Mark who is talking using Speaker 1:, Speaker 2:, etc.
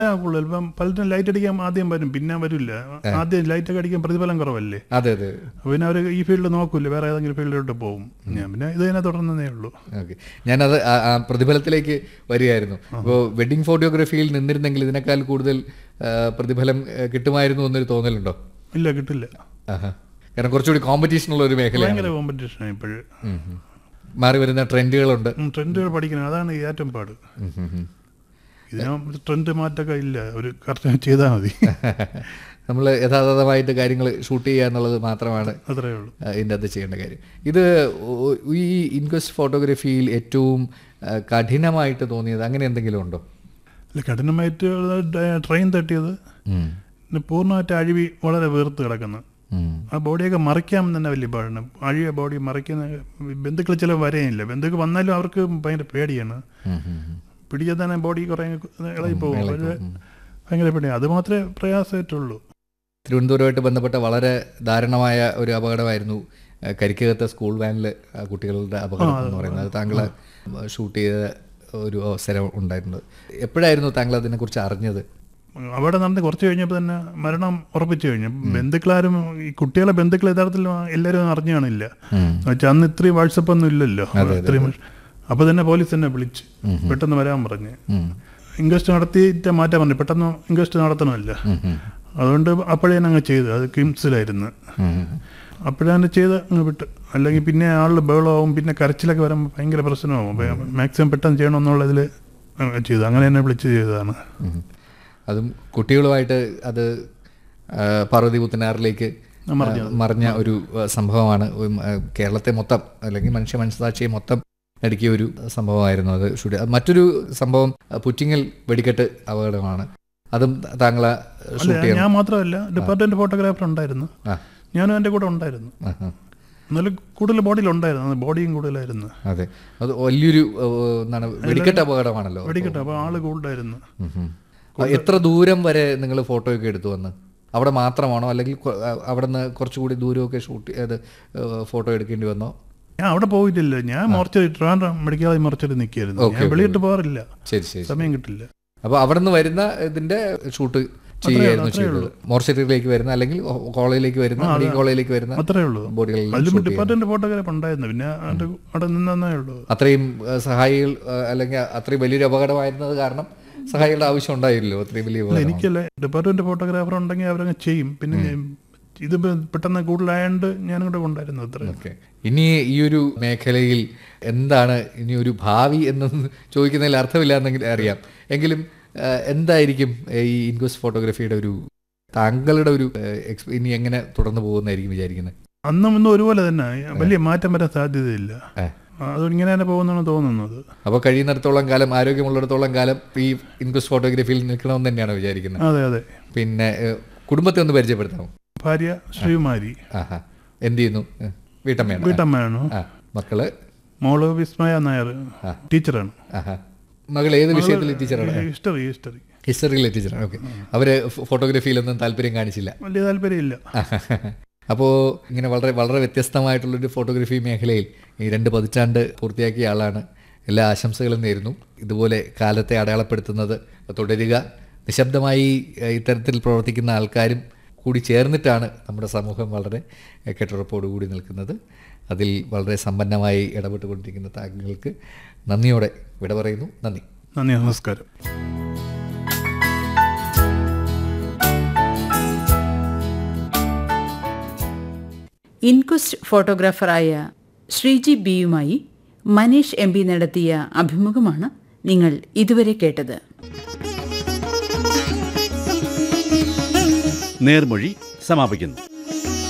Speaker 1: കൂടുതൽ ഇപ്പം പലരും ലൈറ്റ് അടിക്കാൻ ആദ്യം വരും, പിന്നെ വരില്ല. ആദ്യം ലൈറ്റൊക്കെ അടിക്കാൻ പ്രതിഫലം കുറവല്ലേ.
Speaker 2: അതെ അതെ.
Speaker 1: പിന്നെ അവർ ഈ ഫീൽഡ് നോക്കൂല, വേറെ ഏതെങ്കിലും ഫീൽഡിലോട്ട് പോകും. ഞാൻ പിന്നെ ഇത് തന്നെ തുടർന്നതേ ഉള്ളൂ.
Speaker 2: ഓക്കെ, ഞാനത് പ്രതിഫലത്തിലേക്ക് വരികയായിരുന്നു. ഇപ്പോൾ വെഡിങ് ഫോട്ടോഗ്രാഫിയിൽ നിന്നിരുന്നെങ്കിൽ ഇതിനേക്കാൾ കൂടുതൽ പ്രതിഫലം കിട്ടുമായിരുന്നു എന്നൊരു തോന്നലുണ്ടോ?
Speaker 1: ഇല്ല, കിട്ടില്ല.
Speaker 2: കാരണം കുറച്ചുകൂടി കോമ്പറ്റീഷൻ ഉള്ള ഒരു മേഖല,
Speaker 1: ഭയങ്കര കോമ്പറ്റീഷനാണ് ഇപ്പോഴും.
Speaker 2: മാറി വരുന്ന ട്രെൻഡുകളുണ്ട്,
Speaker 1: ട്രെൻഡുകൾ പഠിക്കണം, അതാണ് ഏറ്റവും പാട്. ഇതിന് ട്രെൻഡ് മാറ്റമൊക്കെ ഇല്ല, ഒരു കറക്റ്റ് ചെയ്താൽ മതി.
Speaker 2: നമ്മൾ യഥാർത്ഥമായിട്ട് കാര്യങ്ങൾ ഷൂട്ട് ചെയ്യുക എന്നുള്ളത് മാത്രമാണ്
Speaker 1: അത്രയേ ഉള്ളൂ
Speaker 2: ഇതിൻ്റെ അത് ചെയ്യേണ്ട കാര്യം. ഇത് ഈ ഇൻക്വസ്റ്റ് ഫോട്ടോഗ്രാഫിയിൽ ഏറ്റവും കഠിനമായിട്ട് തോന്നിയത് അങ്ങനെ എന്തെങ്കിലും ഉണ്ടോ?
Speaker 1: അല്ല, കഠിനമായിട്ട് ട്രെയിൻ തട്ടിയത്, പിന്നെ പൂർണ്ണമായിട്ട് അഴിവി വളരെ വീർത്ത് കിടക്കുന്നു. ആ ബോഡിയൊക്കെ മറിക്കാൻ തന്നെ വലിയ പാടാണ്. അഴിയ ബോഡി മറിക്കുന്ന ബന്ധുക്കൾ ചില വരെയില്ല. ബന്ധുക്കൾ വന്നാലും അവർക്ക് ഭയങ്കര പേടിയാണ്. പിടിച്ചാൽ തന്നെ ബോഡി കുറേ ഇളകി പോകും. ഭയങ്കര പേടിയാണ്. അത് മാത്രമേ പ്രയാസമായിട്ടുള്ളൂ.
Speaker 2: തിരുവനന്തപുരമായിട്ട് ബന്ധപ്പെട്ട വളരെ ദാരുണമായ ഒരു അപകടമായിരുന്നു കരിക്കകത്തെ സ്കൂൾ വാനിൽ കുട്ടികളുടെ അപകടം എന്ന് പറയുന്നത്. താങ്കൾ ഷൂട്ട് ചെയ്ത ഒരു അവസരം ഉണ്ടായിരുന്നത്. എപ്പോഴായിരുന്നു താങ്കൾ അതിനെക്കുറിച്ച് അറിഞ്ഞത്?
Speaker 1: അവിടെ നടന്ന് കുറച്ച് കഴിഞ്ഞപ്പോൾ തന്നെ മരണം ഉറപ്പിച്ചു കഴിഞ്ഞു. ബന്ധുക്കളാരും, ഈ കുട്ടികളെ ബന്ധുക്കൾ യഥാർത്ഥത്തിൽ എല്ലാവരും അറിഞ്ഞു കാണില്ല. വെച്ചാൽ അന്ന് ഇത്രയും വാട്സപ്പ് ഒന്നും ഇല്ലല്ലോ. അപ്പോൾ തന്നെ പോലീസ് തന്നെ വിളിച്ച് പെട്ടെന്ന് വരാൻ പറഞ്ഞ് ഇൻക്വസ്റ്റ് നടത്തിയിട്ട് മാറ്റാൻ പറഞ്ഞു. പെട്ടെന്ന് ഇൻക്വസ്റ്റ് നടത്തണമല്ല, അതുകൊണ്ട് അപ്പോഴേ അങ്ങ് ചെയ്തു. അത് കിംസിലായിരുന്നു. അപ്പോഴാണ് ചെയ്ത് അങ്ങ് വിട്ട്. അല്ലെങ്കിൽ പിന്നെ ആളിൽ ബഹളമാവും, പിന്നെ കരച്ചിലൊക്കെ വരുമ്പോൾ ഭയങ്കര പ്രശ്നമാവും. മാക്സിമം പെട്ടെന്ന് ചെയ്യണമെന്നുള്ളതിൽ ചെയ്തു. അങ്ങനെ തന്നെ വിളിച്ച് ചെയ്തതാണ്.
Speaker 2: അതും കുട്ടികളുമായിട്ട് അത് പാർവതി പുത്തനാറിലേക്ക് മറിഞ്ഞ ഒരു സംഭവമാണ്. കേരളത്തെ മൊത്തം, അല്ലെങ്കിൽ മനസാക്ഷിയെ മൊത്തം നടുക്കിയ ഒരു സംഭവമായിരുന്നു അത്. മറ്റൊരു സംഭവം പുറ്റിങ്ങൽ വെടിക്കെട്ട് അപകടമാണ്. അതും താങ്കളെ ഷൂട്ട് ചെയ്യാൻ?
Speaker 1: ഞാൻ മാത്രമല്ല, ഡിപ്പാർട്ട്മെന്റ് ഫോട്ടോഗ്രാഫർ ഉണ്ടായിരുന്നു. ഞാനും എൻ്റെ കൂടെ ഉണ്ടായിരുന്നു. എന്നാലും കൂടുതൽ ബോഡിയിലുണ്ടായിരുന്നു, ബോഡിയും കൂടുതലായിരുന്നു.
Speaker 2: അതെ, അത് വലിയൊരു എന്താണ് വെടിക്കെട്ട് അപകടമാണല്ലോ.
Speaker 1: വെടിക്കെട്ട്, അപ്പോൾ ആള് കൂടുതലായിരുന്നു.
Speaker 2: എത്ര ദൂരം വരെ നിങ്ങൾ ഫോട്ടോയൊക്കെ എടുത്തു വന്ന്? അവിടെ മാത്രമാണോ, അല്ലെങ്കിൽ അവിടെ നിന്ന് കുറച്ചുകൂടി ദൂരമൊക്കെ ഷൂട്ട് ചെയ്ത് ഫോട്ടോ എടുക്കേണ്ടി വന്നോ?
Speaker 1: ഞാൻ അവിടെ പോയിട്ടില്ല. ഞാൻ mortuary, Trivandrum medical college mortuary നിൽക്കുകയായിരുന്നു. ഞാൻ വെളിയിട്ട് പോകാറില്ല,
Speaker 2: ശരി ശരി, സമയം
Speaker 1: കിട്ടില്ല.
Speaker 2: അപ്പോൾ അവിടെ നിന്ന് വരുന്ന ഇതിന്റെ ഷൂട്ട് ചെയ്യുകയായിരുന്നു ചെയ്തത്? മോർച്ചറിയിലേക്ക് വരുന്ന, അല്ലെങ്കിൽ കോളേജിലേക്ക് വരുന്ന, മെഡിക്കൽ കോളേജിലേക്ക് വരുന്ന
Speaker 1: അത്രേ ഉള്ളൂ ബോഡികളിൽ. ഡിപ്പാർട്ട്മെന്റ് ഫോട്ടോഗ്രാഫ് ഉണ്ടായിരുന്നു. പിന്നെ അവിടെ നിന്നേ ഉള്ളൂ.
Speaker 2: അത്രയും സഹായികൾ, അല്ലെങ്കിൽ അത്രയും വലിയൊരു അപകടമായിരുന്നത് കാരണം സഹായികളുടെ ആവശ്യം ഉണ്ടായില്ലല്ലോ. അത്രയും വലിയ
Speaker 1: എനിക്കല്ല, ഡിപ്പാർട്ട്മെന്റ് ഫോട്ടോഗ്രാഫർ ഉണ്ടെങ്കിൽ അവരങ്ങ് ചെയ്യും. പിന്നെ ഇത് പെട്ടെന്ന് കൂടുതലായതുകൊണ്ട് ഞാനും കൂടെ ഉണ്ടായിരുന്നു. അത്ര.
Speaker 2: ഓക്കെ, ഇനി ഈ ഒരു മേഖലയിൽ എന്താണ് ഇനി ഒരു ഭാവി എന്നൊന്നും ചോദിക്കുന്നതിൽ അർത്ഥമില്ല എന്നെങ്കിൽ അറിയാം. എങ്കിലും എന്തായിരിക്കും ഈ ഇൻക്വസ്റ്റ് ഫോട്ടോഗ്രാഫിയുടെ ഒരു, താങ്കളുടെ ഒരു ഇനി എങ്ങനെ തുടർന്ന് പോകുന്നതായിരിക്കും വിചാരിക്കുന്നത്?
Speaker 1: അന്നും ഇന്നും ഒരുപോലെ തന്നെ, വലിയ മാറ്റം വരാൻ സാധ്യതയില്ല. അതിങ്ങനെ തന്നെ പോകുന്നതാണ് തോന്നുന്നത്.
Speaker 2: അപ്പോൾ കഴിയുന്നിടത്തോളം കാലം, ആരോഗ്യമുള്ളിടത്തോളം കാലം ഈ ഇൻക്വസ്റ്റ് ഫോട്ടോഗ്രാഫിയിൽ നിൽക്കണമെന്ന് തന്നെയാണ് വിചാരിക്കുന്നത്?
Speaker 1: അതെ അതെ.
Speaker 2: പിന്നെ കുടുംബത്തെ ഒന്ന് പരിചയപ്പെടുത്താമോ?
Speaker 1: ഭാര്യ ശ്രീകുമാരി.
Speaker 2: എന്ത് ചെയ്യുന്നു?
Speaker 1: വീട്ടമ്മയാണ്.
Speaker 2: മക്കള്?
Speaker 1: മോള് വിസ്മയ നായർ, ടീച്ചറാണ്.
Speaker 2: മകൾ ഏത് വിഷയത്തിൽ ടീച്ചറാണ്? ഹിസ്റ്ററിയിലെ ടീച്ചറാണ്. ഓക്കെ, അവര് ഫോട്ടോഗ്രാഫിയിലൊന്നും താല്പര്യം കാണിച്ചില്ല?
Speaker 1: വലിയ താല്പര്യമില്ല.
Speaker 2: അപ്പോൾ ഇങ്ങനെ വളരെ വളരെ വ്യത്യസ്തമായിട്ടുള്ളൊരു ഫോട്ടോഗ്രാഫി മേഖലയിൽ ഈ 2 പതിറ്റാണ്ട് പൂർത്തിയാക്കിയ ആളാണ്. എല്ലാ ആശംസകളും നേരുന്നു. ഇതുപോലെ കാലത്തെ അടയാളപ്പെടുത്തുന്നത് തുടരുക. നിശബ്ദമായി ഇത്തരത്തിൽ പ്രവർത്തിക്കുന്ന ആൾക്കാരും കൂടി ചേർന്നിട്ടാണ് നമ്മുടെ സമൂഹം വളരെ കെട്ടുറപ്പോടുകൂടി നിൽക്കുന്നത്. അതിൽ വളരെ സമ്പന്നമായി ഇടപെട്ടുകൊണ്ടിരിക്കുന്ന താങ്കൾക്ക് നന്ദിയോടെ വിട പറയുന്നു. നന്ദി.
Speaker 1: നമസ്കാരം.
Speaker 3: Inquest ഫോട്ടോഗ്രാഫറായ Sreeji ബിയുമായി Manish M P നടത്തിയ അഭിമുഖമാണ് നിങ്ങൾ ഇതുവരെ കേട്ടത്.
Speaker 4: നേർമൊഴി സമാപിക്കുന്നു.